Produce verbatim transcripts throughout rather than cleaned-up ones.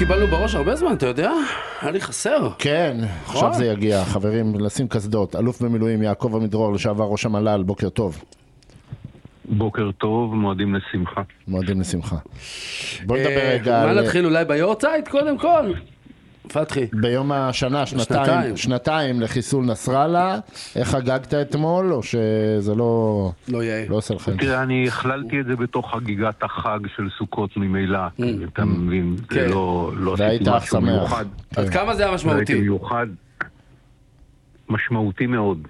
קיבלנו בראש הרבה זמן, אתה יודע? היה לי חסר. כן, עכשיו זה יגיע. חברים, לשים קסדות. אלוף במילואים יעקב עמידרור, לשעבר ראש המל"ל, בוקר טוב. בוקר טוב, מועדים לשמחה. מועדים לשמחה. בוא נדבר רגע מה על... נתחיל אולי ביורצייט קודם כל? פתחי. ביום השנה, שנתיים, שנתיים לחיסול נסראללה. איך חגגת אתמול, או שזה לא... לא יהיה. לא עושה לכם? תראה, אני הכללתי את זה בתוך חגיגת החג של סוכות ממילא. אתה מבין, זה לא... והיית אך שמח. עד כמה זה היה משמעותי? הייתי מיוחד. משמעותי מאוד.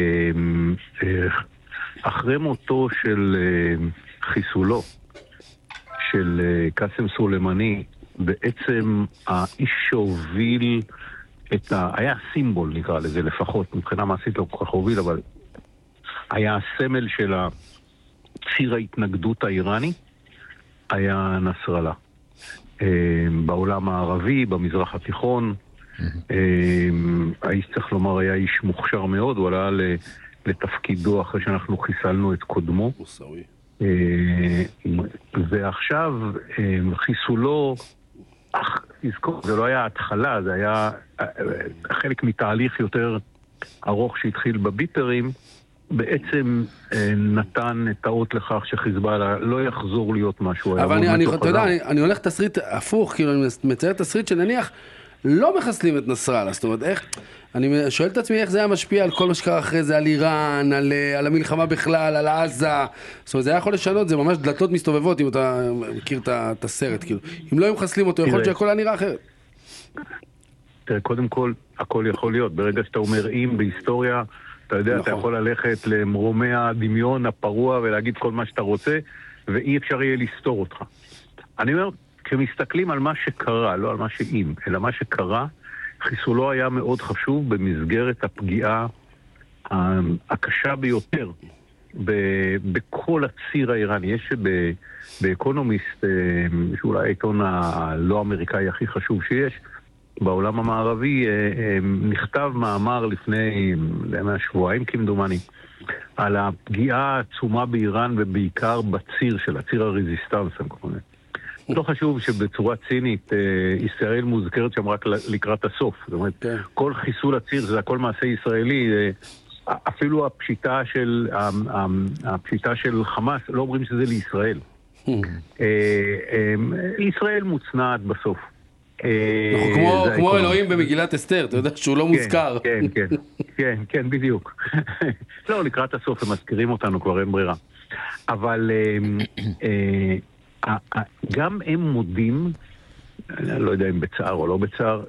אחרי מותו של חיסולו, של קאסם סולימאני, בעצם האיש שהוביל את ה... היה סימבול, נקרא לזה, לפחות, מבחינה מעשית לא כל כך הוביל, אבל היה הסמל של ציר ההתנגדות האיראני, היה נסראללה. בעולם הערבי, במזרח התיכון, האיש צריך לומר היה איש מוכשר מאוד, הוא עלה לתפקידו אחרי שאנחנו חיסלנו את קודמו. ועכשיו חיסולו, אך תזכור, זה לא היה התחלה, זה היה חלק מתהליך יותר ארוך שהתחיל בביטרים, בעצם נתן את האות לכך שחיזבאללה לא יחזור להיות משהו. אבל אני, אני, אתה יודע, אני, אני הולך תסריט הפוך, כאילו אני מצייר תסריט שנניח לא מחסלים את נסראללה, זאת אומרת, איך, אני שואל את עצמי איך זה היה משפיע על כל מה שקרה אחרי זה, על איראן, על, על המלחמה בכלל, על עזה, זאת אומרת, זה היה יכול לשנות, זה ממש דלתות מסתובבות, אם אתה מכיר את הסרט, כאילו. אם לא היו מחסלים אותו, יכול להיות שהכל היה נראה אחרת. תראה, קודם כל, הכל יכול להיות. ברגע שאתה אומר אם בהיסטוריה, אתה יודע, אתה יכול ללכת למרומי הדמיון הפרוע ולהגיד כל מה שאתה רוצה, ואי אפשר יהיה לסתור אותך. אני אומר, כשמסתכלים על מה שקרה, לא על מה שאם, אלא מה שקרה, חיסולו היה מאוד חשוב במסגרת הפגיעה הקשה ביותר בכל הציר האיראני. יש באקונומיסט, שאולי העיתון הלא אמריקאי הכי חשוב שיש, בעולם המערבי נכתב מאמר לפני שבועיים כמדומני, על הפגיעה העצומה באיראן ובעיקר בציר של הציר הרזיסטנס, אני קורא. לא חשוב שבצורה צינית ישראל מוזכרת שם רק לקראת הסוף. זאת אומרת, כל חיסול הציר זה הכל מעשה ישראלי, אפילו הפשיטה של, הפשיטה של חמאס, לא אומרים שזה לישראל. ישראל מוצנעת בסוף. כמו אלוהים במגילת אסתר, אתה יודע שהוא לא מוזכר. כן, כן, כן, כן, בדיוק. לא, לקראת הסוף הם מזכירים אותנו, כבר אין ברירה. אבל גם הם מודים, אני לא יודע אם בצער או לא בצער,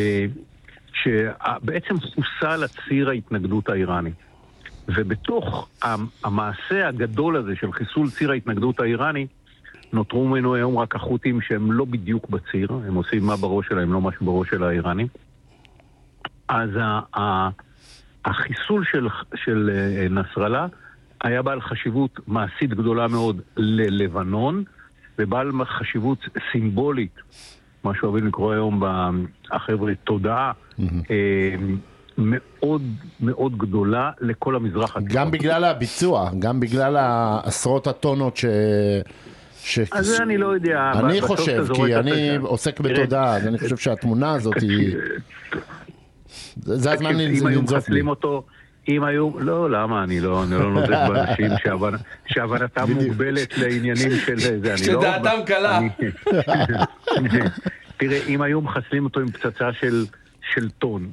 שבעצם חוסל הציר ההתנגדות האיראני. ובתוך המעשה הגדול הזה של חיסול ציר ההתנגדות האיראני, נותרו ממנו היום רק החות'ים שהם לא בדיוק בציר, הם עושים מה בראש שלהם, לא משהו בראש של האיראנים. אז החיסול של, של נסראללה היה בעל חשיבות מעשית גדולה מאוד ללבנון, ובעל חשיבות סימבולית, מה שאוהבים לקרוא היום בחבר'ה תודעה, מאוד מאוד גדולה לכל המזרח התיכון. גם בגלל הביצוע, גם בגלל העשרות הטונות ש... ש... אז זה אני לא יודע. אני חושב, כי אני עוסק בתודעה, אז אני חושב שהתמונה הזאת היא... זה הזמן לנזוף לי. אם היו, לא, למה? אני לא, אני לא נוזק באנשים שהבנתם מוגבלת לעניינים של זה. שדעתם קלה. תראה, אם היו מחסלים אותו עם פצצה של... של טון,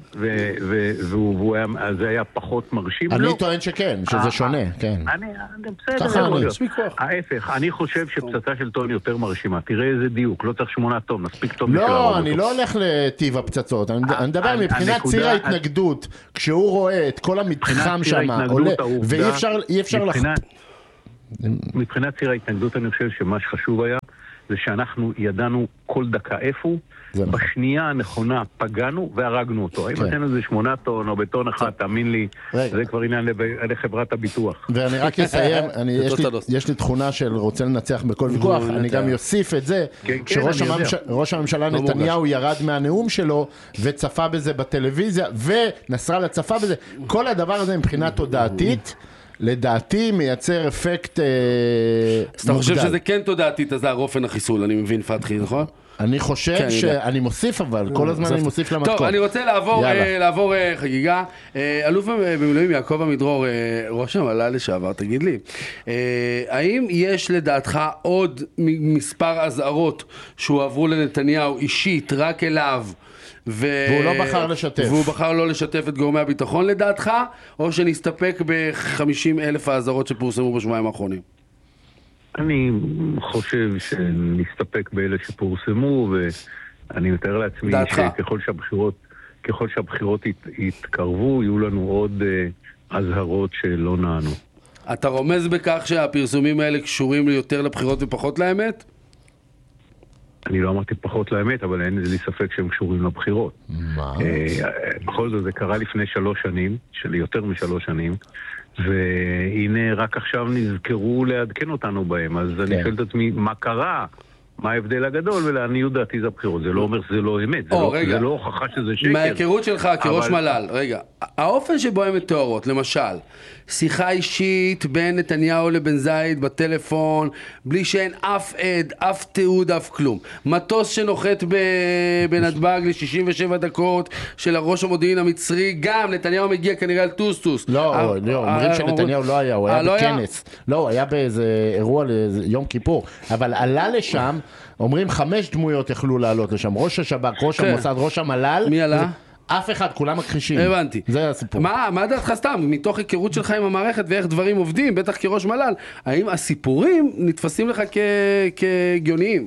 וזה היה פחות מרשים. אני טוען שכן, שזה שונה, כן. אני, בסדר, ההפך, אני חושב שפצצה של טון יותר מרשימה. תראה איזה דיוק, לא צריך שמונה טון, מספיק טון. לא, אני לא הולך לטיב הפצצות, אני מדבר מבחינת ציר ההתנגדות, כשהוא רואה את כל המתחם שם, ואי אפשר לח... מבחינת ציר ההתנגדות אני חושב שמה שחשוב היה, זה שאנחנו ידענו כל דקה איפה, בשנייה הנכונה פגענו והרגנו אותו. אם נתן לזה שמונה טון או בטון אחד, תאמין לי, זה כבר עניין לחברת הביטוח. ואני רק אסיים, יש לי תכונה של רוצה לנצח בכל ויכוח, אני גם יוסיף את זה, שראש הממשלה נתניהו ירד מהנאום שלו, וצפה בזה בטלוויזיה, ונסראללה צפה בזה. כל הדבר הזה מבחינה תודעתית, לדעתי מייצר אפקט מוגדל. אז אתה חושב שזה כן תודעתית, אז זה הרופן החיסול, אני מבין פתחי, נכון? אני חושב כן, שאני מוסיף, אבל כל הזמן אני מוסיף למתכון. טוב, אני רוצה לעבור, uh, לעבור uh, חגיגה. Uh, אלוף במילואים יעקב עמידרור, uh, ראש המל"ל לשעבר, תגיד לי, uh, האם יש לדעתך עוד מספר אזהרות שהועברו לנתניהו אישית, רק אליו, ו... והוא לא בחר לשתף. והוא בחר לא לשתף את גורמי הביטחון לדעתך, או שנסתפק ב-חמישים אלף האזהרות שפורסמו בשבועיים האחרונים? אני חושב שנסתפק באלה שפורסמו, ואני מתאר לעצמי שככל שהבחירות, ככל שהבחירות ית, יתקרבו, יהיו לנו עוד uh, אזהרות שלא נענו. אתה רומז בכך שהפרסומים האלה קשורים יותר לבחירות ופחות לאמת? אני לא אמרתי פחות לאמת, אבל אין לי ספק שהם קשורים לבחירות. מה? בכל זאת, זה קרה לפני שלוש שנים, של יותר משלוש שנים, והנה רק עכשיו נזכרו לעדכן אותנו בהם, אז אני שואל את עצמי, מה קרה? מה ההבדל הגדול? ולעניות דעתי זה הבחירות. זה לא אומר שזה לא אמת, זה לא הוכחה שזה שקר. מההיכרות שלך כראש מל"ל, רגע, האופן שבו הם מתוארות, למשל, שיחה אישית בין נתניהו לבן זייד בטלפון, בלי שאין אף עד, אף תיעוד, אף כלום. מטוס שנוחת בנתב"ג ל-שישים ושבע דקות של הראש המודיעין המצרי, גם נתניהו מגיע כנראה על טוסטוס. לא, אומרים שנתניהו לא היה, הוא היה בכנס. לא, הוא היה באיזה אירוע יום כיפור, אבל עלה לשם, אומרים חמש דמויות יכלו לעלות לשם, ראש השב"כ, ראש המוסד, ראש המל"ל. מי עלה? אף אחד, כולם מכחישים. הבנתי. זה הסיפור. מה, מה דעתך סתם, מתוך היכרות שלך עם המערכת ואיך דברים עובדים, בטח כראש מל"ל, האם הסיפורים נתפסים לך כגיוניים?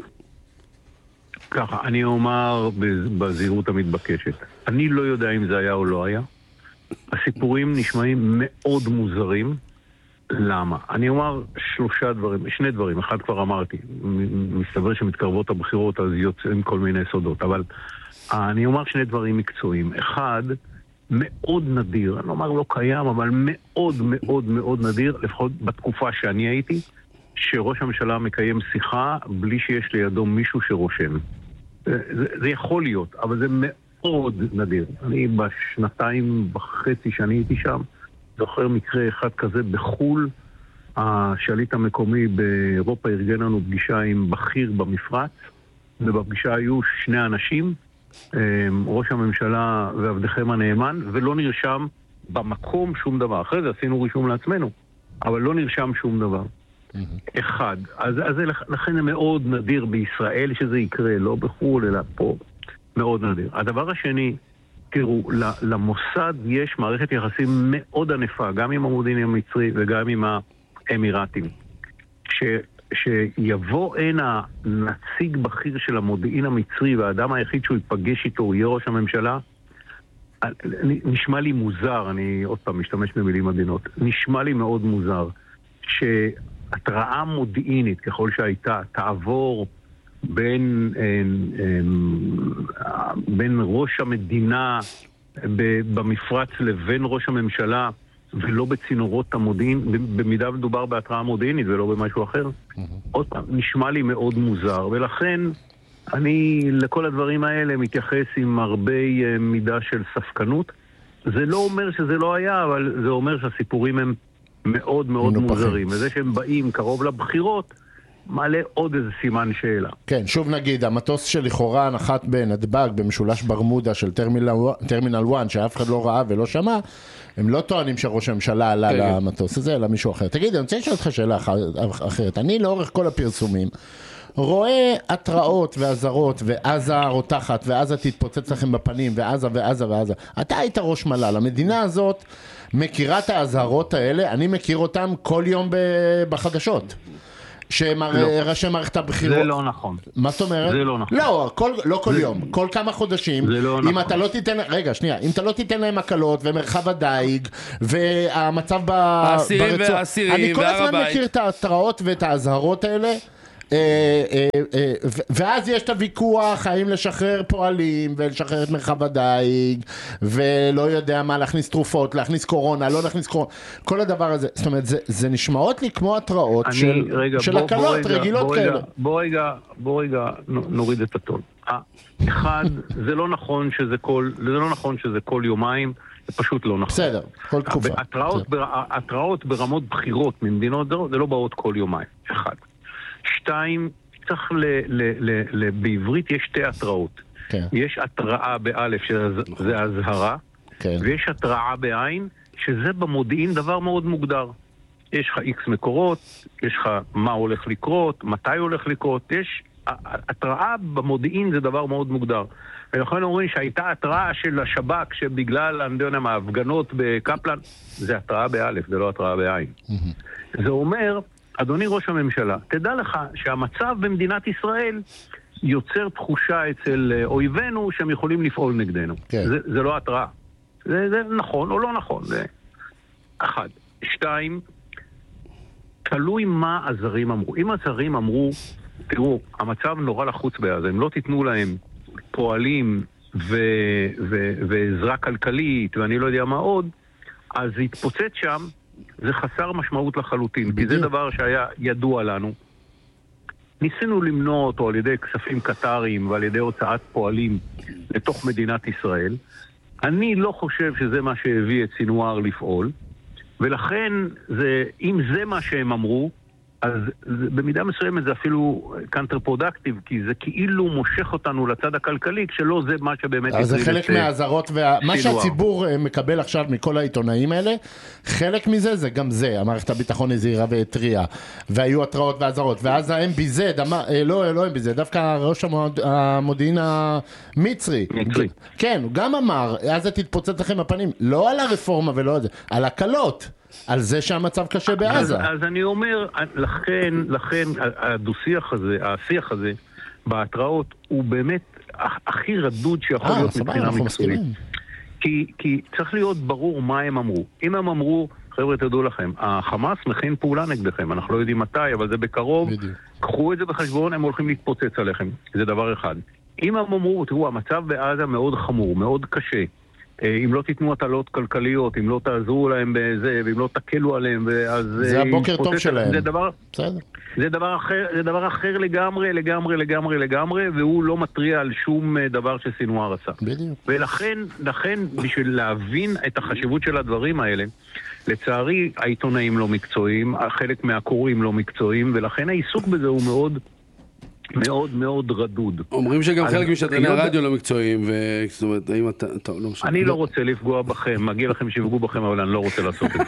ככה, אני אומר בזהירות המתבקשת. אני לא יודע אם זה היה או לא היה. הסיפורים נשמעים מאוד מוזרים. למה? אני אומר שלושה דברים, שני דברים. אחד כבר אמרתי. מסתבר שמתקרבות הבחירות אז יוצאים כל מיני סודות. אבל אני אומר שני דברים מקצועיים. אחד, מאוד נדיר, אני אומר לא קיים, אבל מאוד מאוד מאוד נדיר, לפחות בתקופה שאני הייתי, שראש הממשלה מקיים שיחה בלי שיש לידו מישהו שרושם. זה, זה יכול להיות, אבל זה מאוד נדיר. אני בשנתיים וחצי שאני הייתי שם, זוכר מקרה אחד כזה בחול, השליט המקומי באירופה ארגן לנו פגישה עם בכיר במפרץ, ובפגישה היו שני אנשים, ראש הממשלה ועבדכם הנאמן, ולא נרשם במקום שום דבר. אחרי זה עשינו רישום לעצמנו, אבל לא נרשם שום דבר. אחד. אז, אז לכן זה מאוד נדיר בישראל שזה יקרה, לא בחול, אלא פה. מאוד נדיר. הדבר השני, תראו, למוסד יש מערכת יחסים מאוד ענפה, גם עם המודיעין המצרי וגם עם האמירתים. ש... שיבוא הנה נציג בכיר של המודיעין המצרי, והאדם היחיד שהוא ייפגש איתו, הוא יהיה ראש הממשלה, נשמע לי מוזר, אני עוד פעם משתמש במילים עדינות, נשמע לי מאוד מוזר, שהתראה מודיעינית, ככל שהייתה, תעבור בין, בין ראש המדינה במפרץ לבין ראש הממשלה, ולא בצינורות המודיעין, במידה מדובר בהתראה מודיעינית ולא במשהו אחר. עוד פעם, נשמע לי מאוד מוזר, ולכן אני לכל הדברים האלה מתייחס עם הרבה מידה של ספקנות. זה לא אומר שזה לא היה, אבל זה אומר שהסיפורים הם מאוד מאוד מוזרים. וזה שהם באים קרוב לבחירות, מעלה עוד איזה סימן שאלה. כן, שוב נגיד, המטוס שלכאורה נחת בנתב"ג, במשולש ברמודה של טרמינל אחת, שאף אחד לא ראה ולא שמע, הם לא טוענים שראש הממשלה עלה כן. למטוס הזה, אלא מישהו אחר. תגיד, אני רוצה לשאול אותך שאלה אחרת. אני לאורך כל הפרסומים, רואה התראות והזרות, ועזה רותחת, ועזה תתפוצץ לכם בפנים, ועזה ועזה ועזה. אתה היית ראש מל"ל. המדינה הזאת מכירה את ההזהרות האלה, אני מכיר אותם כל יום בחדשות. שראשי מערכת הבחירות... זה לא נכון. מה זאת אומרת? זה לא נכון. לא, כל, לא כל יום, כל כמה חודשים. זה לא אם נכון. אתה לא תיתן... רגע, שנייה. אם אתה לא תיתן להם הקלות ומרחב הדייג והמצב ברצועה... והאסירים אני כל הזמן מכיר את ההתראות ואת ההזהרות האלה. ואז יש את הוויכוח האם לשחרר פועלים ולשחרר את מרחב הדייג ולא יודע מה, להכניס תרופות, להכניס קורונה, לא להכניס קורונה, כל הדבר הזה. זאת אומרת, זה, זה נשמעות לי כמו התראות של, רגע, של בוא, הקלות בוא רגע, רגילות בוא כאלה. רגע, בוא רגע, בוא רגע נוריד את הטון. אחד, זה לא נכון שזה כל, זה לא נכון שזה כל יומיים, זה פשוט לא נכון. בסדר, כל תקופה. התראות, התראות ברמות בחירות ממדינות זרות, זה לא באות כל יומיים. אחד. שתיים, צריך ל, ל, ל, ל, בעברית יש שתי התראות. כן. יש התראה באלף שזה הזהרה, כן. ויש התראה בעין שזה במודיעין דבר מאוד מוגדר. יש לך איקס מקורות, יש לך מה הולך לקרות, מתי הולך לקרות, יש... התראה במודיעין זה דבר מאוד מוגדר. ולכן אומרים שהייתה התראה של השב"כ שבגלל, אני לא יודע מה, ההפגנות בקפלן, זה התראה באלף, זה לא התראה בעין. זה אומר, אדוני ראש הממשלה, תדע לך שהמצב במדינת ישראל יוצר תחושה אצל אויבינו שהם יכולים לפעול נגדנו. זה, זה לא התראה. זה, זה נכון או לא נכון. זה אחד. שתיים, תלוי מה הזרים אמרו. אם הזרים אמרו, תראו, המצב נורא לחוץ בעזה, אם לא תיתנו להם פועלים ו- ו- ועזרה כלכלית ואני לא יודע מה עוד, אז זה יתפוצץ שם, זה חסר משמעות לחלוטין, כי זה דבר שהיה ידוע לנו. ניסינו למנוע אותו על ידי כספים קטריים ועל ידי הוצאת פועלים לתוך מדינת ישראל. אני לא חושב שזה מה שהביא את סינואר לפעול, ולכן זה, אם זה מה שהם אמרו, אז זה, במידה מסוימת זה אפילו קאנטר-פרודקטיב, כי זה כאילו מושך אותנו לצד הכלכלי, כשלא זה מה שבאמת... אז זה חלק מהעזרות, וה... מה שהציבור מקבל עכשיו מכל העיתונאים האלה, חלק מזה זה גם זה, המערכת הביטחון הזהירה והטריעה, והיו התראות והעזרות, ואז ה-אם בי זד, אמר, לא, לא אם בי זד, דווקא ראש המוד... המודיעין המצרי, מצרי. כן, הוא גם אמר, אז זה תתפוצץ לכם הפנים, לא על הרפורמה ולא על זה, על הקלות. על זה שהמצב קשה בעזה. אז, אז אני אומר, לכן, לכן, הדו-שיח הזה, השיח הזה, בהתראות, הוא באמת הכי רדוד שיכול 아, להיות סבא, מבחינה מקצועית. כי, כי צריך להיות ברור מה הם אמרו. אם הם אמרו, חבר'ה, תדעו לכם, החמאס מכין פעולה נגדכם, אנחנו לא יודעים מתי, אבל זה בקרוב, בדיוק. קחו את זה בחשבון, הם הולכים להתפוצץ עליכם. זה דבר אחד. אם הם אמרו, תראו, המצב בעזה מאוד חמור, מאוד קשה. אם לא תיתנו הטלות כלכליות, אם לא תעזרו להם בזה, ואם לא תקלו עליהם, אז... זה הבוקר טוב שלהם. זה דבר, זה דבר אחר, זה דבר אחר לגמרי, לגמרי, לגמרי, לגמרי, והוא לא מטריע על שום דבר שסינואר עשה. בדיוק. ולכן, לכן, בשביל להבין את החשיבות של הדברים האלה, לצערי, העיתונאים לא מקצועיים, חלק מהקוראים לא מקצועיים, ולכן העיסוק בזה הוא מאוד... מאוד מאוד רדוד. אומרים שגם חלק משדרני הרדיו לא מקצועיים, זאת אומרת, האם אתה... טוב, לא משנה. אני לא רוצה לפגוע בכם, מגיע לכם שיפגעו בכם, אבל אני לא רוצה לעשות את זה.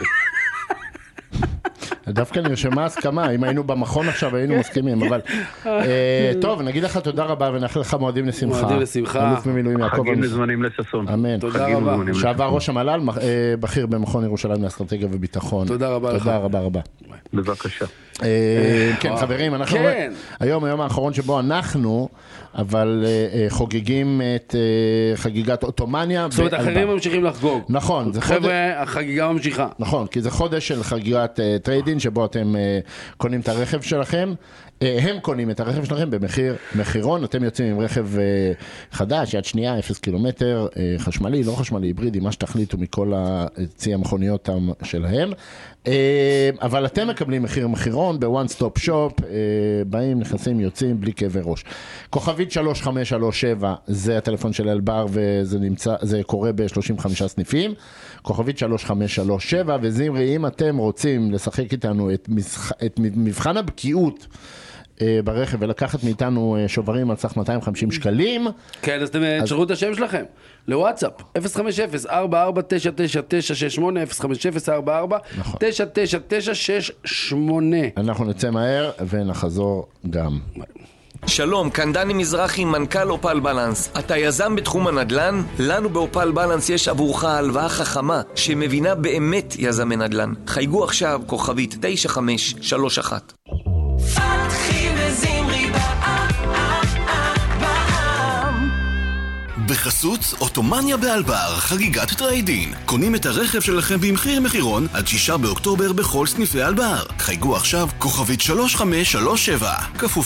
דווקא נרשמה הסכמה, אם היינו במכון עכשיו היינו מסכימים, אבל טוב, נגיד לך תודה רבה ונאחל לך מועדים לשמחה. מועדים לשמחה. אלוף במילואים יעקב. חגים לזמנים לששון. אמן. תודה רבה. שעבר ראש המל"ל, בכיר במכון ירושלים לאסטרטגיה וביטחון. תודה רבה לך. תודה רבה רבה. בבקשה. כן, חברים, אנחנו היום, היום האחרון שבו אנחנו, אבל חוגגים את חגיגת אוטומניה. זאת אומרת, אחרים ממשיכים לחגוג. נכון. חבר'ה, החגיגה ממשיכה. נכון, כי זה חודש של חגיגת טריידין, שבו אתם קונים את הרכב שלכם. הם קונים את הרכב שלכם במחיר מחירון, אתם יוצאים עם רכב חדש, יד שנייה, אפס קילומטר, חשמלי, לא חשמלי, היברידי, מה שתחליטו מכל הצי המכוניות שלהם. אבל אתם מקבלים מחיר מחירון ב-one stop shop, באים, נכנסים, יוצאים, בלי כאבי ראש. כוכבית שלוש חמש שלוש שבע, זה הטלפון של אלבר, וזה נמצא, זה קורה ב-שלושים וחמישה סניפים. כוכבית שלוש חמש שלוש שבע, וזמרי, אם אתם רוצים לשחק איתנו את, משח... את מבחן הבקיאות ברכב ולקחת מאיתנו שוברים על סך מאתיים וחמישים שקלים. כן, אז אתם תשלחו את השם שלכם לוואטסאפ אפס חמש אפס ארבע ארבע תשע תשע תשע שש שמונה אפס חמש אפס ארבע ארבע תשע תשע תשע שש שמונה. אנחנו נצא מהר ונחזור גם. שלום, כאן דני מזרחי, מנכ"ל אופל בלנס. אתה יזם בתחום הנדל"ן? לנו באופל בלנס יש עבורך הלוואה חכמה שמבינה באמת יזמי נדל"ן. חייגו עכשיו כוכבית תשע חמש שלוש אחת. בחסות אוטומניה באלבר, חגיגת טריידין. קונים את הרכב שלכם במחיר מחירון עד שישה באוקטובר בכל סניפי אלבר. חייגו עכשיו כוכבית שלוש חמש שלוש שבע, כפוף